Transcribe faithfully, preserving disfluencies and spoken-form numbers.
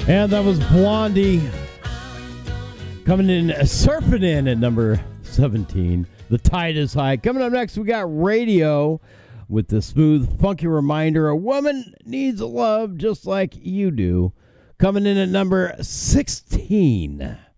And that was Blondie coming in, surfing in at number seventeen. The Tide is High. Coming up next, we got Radio with the smooth, funky reminder. A woman needs love just like you do. Coming in at number sixteen.